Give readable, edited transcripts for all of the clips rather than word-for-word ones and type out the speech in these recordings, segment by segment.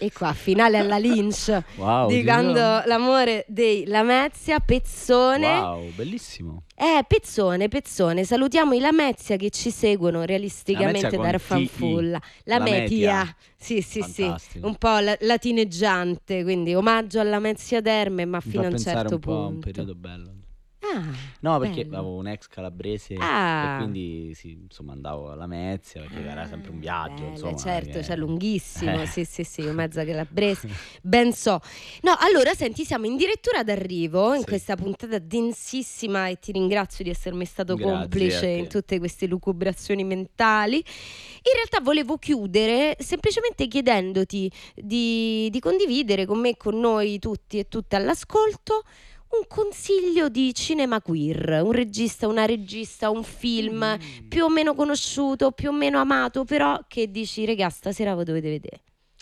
E qua, finale alla Lynch. Wow, di quando l'amore dei Lamezia, pezzone. Wow, bellissimo. Pezzone. Salutiamo i Lamezia che ci seguono realisticamente da Fanfulla. Lametia. Sì. Fantastico. Un po' latineggiante, quindi omaggio alla Lamezia Terme, ma fino a un certo punto. Un periodo bello. No, perché avevo un ex calabrese e quindi sì, insomma andavo alla Lamezia perché era sempre un viaggio, insomma, certo, che... cioè lunghissimo, sì, un mezzo calabrese, ben so. No, allora senti, siamo addirittura d'arrivo in questa puntata densissima e ti ringrazio di essermi stato complice in tutte queste lucubrazioni mentali. In realtà volevo chiudere semplicemente chiedendoti di condividere con me, con noi tutti e tutte all'ascolto, un consiglio di cinema queer, un regista, una regista, un film più o meno conosciuto, più o meno amato, però che dici, regà, stasera voi dovete vedere.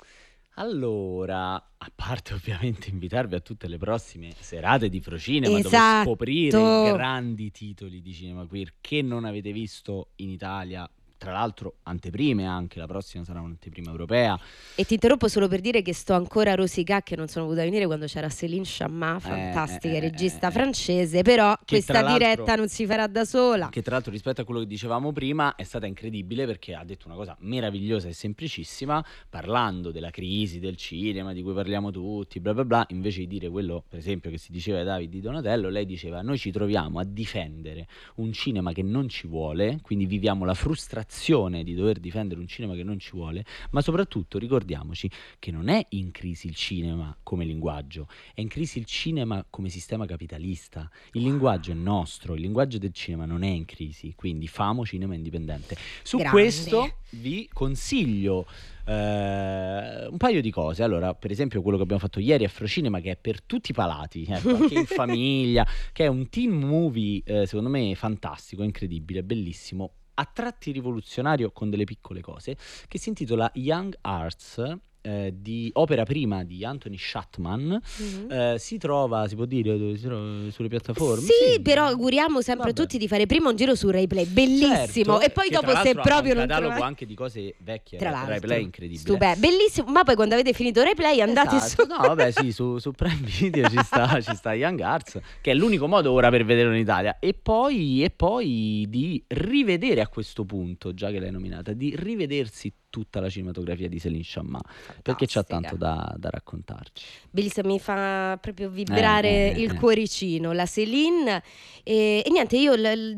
Allora, a parte ovviamente invitarvi a tutte le prossime serate di Frocinema, dove scoprire i grandi titoli di cinema queer che non avete visto in Italia. Tra l'altro anteprime anche, la prossima sarà un'anteprima europea. E ti interrompo solo per dire che sto ancora a rosicà, che non sono potuta venire quando c'era Céline Sciamma, fantastica regista francese, però questa diretta non si farà da sola. Che tra l'altro rispetto a quello che dicevamo prima è stata incredibile, perché ha detto una cosa meravigliosa e semplicissima, parlando della crisi del cinema di cui parliamo tutti, bla bla bla, invece di dire quello per esempio che si diceva ai David di Donatello, lei diceva: noi ci troviamo a difendere un cinema che non ci vuole, quindi viviamo la frustrazione di dover difendere un cinema che non ci vuole, ma soprattutto ricordiamoci che non è in crisi il cinema come linguaggio, è in crisi il cinema come sistema capitalista. Il linguaggio è nostro, il linguaggio del cinema non è in crisi, quindi famo cinema indipendente. Su questo vi consiglio un paio di cose. Allora, per esempio quello che abbiamo fatto ieri a Frocinema, che è per tutti i palati, anche in famiglia, che è un teen movie secondo me fantastico, incredibile, bellissimo, a tratti rivoluzionario con delle piccole cose, che si intitola Young Hearts, di opera prima di Anthony Shatman. Si trova, si può dire, sulle piattaforme? Sì, però auguriamo sempre a tutti di fare prima un giro su RaiPlay, bellissimo, e poi dopo se proprio non catalogo anche di cose vecchie, tra l'altro, RaiPlay incredibile, stupendo, bellissimo, ma poi quando avete finito RaiPlay andate su su Prime Video ci sta Young Hearts, che è l'unico modo ora per vederlo in Italia, e poi di rivedere, a questo punto, già che l'hai nominata, di rivedersi tutta la cinematografia di Céline Sciamma, perché c'ha tanto da raccontarci. Bellissima, mi fa proprio vibrare il cuoricino la Céline, e niente, io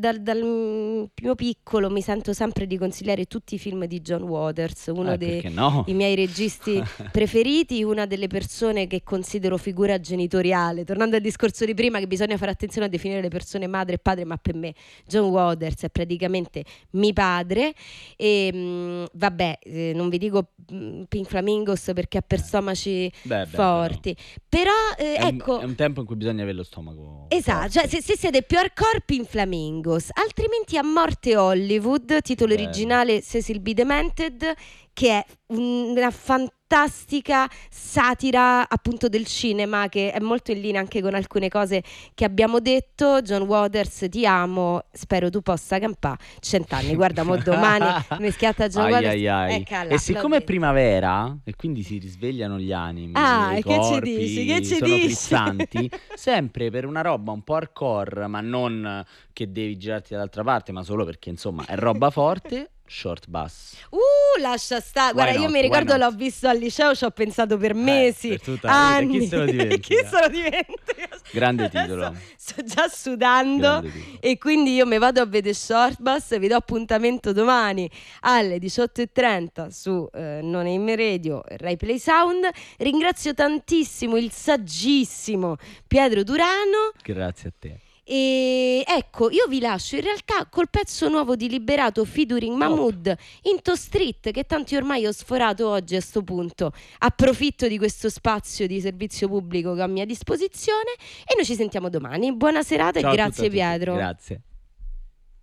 dal mio piccolo mi sento sempre di consigliare tutti i film di John Waters, uno dei miei registi preferiti, una delle persone che considero figura genitoriale, tornando al discorso di prima che bisogna fare attenzione a definire le persone madre e padre, ma per me John Waters è praticamente mio padre. E vabbè, non vi dico Pink Flamingos perché ha per stomaci forti, però ecco, è un tempo in cui bisogna avere lo stomaco esatto, cioè se siete più hardcore Pink Flamingos, altrimenti A Morte Hollywood, titolo originale Cecil B. Demented, che è una fantastica satira appunto del cinema, che è molto in linea anche con alcune cose che abbiamo detto. John Waters, ti amo, spero tu possa campare 100 anni. Guarda, mo domani mi schiatta John Waters. E siccome è primavera e quindi si risvegliano gli animi, i corpi che ci sono dici? frizzanti, sempre per una roba un po' hardcore, ma non che devi girarti dall'altra parte, ma solo perché insomma è roba forte. Short Bus. Lascia stare. Guarda, io mi ricordo, l'ho visto al liceo, ci ho pensato per mesi, anni. Chi se lo dimentica? Grande titolo. Sto già sudando e quindi io mi vado a vedere Short Bus. Vi do appuntamento domani alle 18:30 su Non è in Radio, RaiPlay Sound. Ringrazio tantissimo il saggissimo Pietro Durano. Grazie a te. E ecco, io vi lascio in realtà col pezzo nuovo di Liberato featuring Mahmood, Into Street, che tanti ormai ho sforato oggi a sto punto. Approfitto di questo spazio di servizio pubblico che ho a mia disposizione e noi ci sentiamo domani. Buona serata. Ciao, e grazie Pietro. Grazie.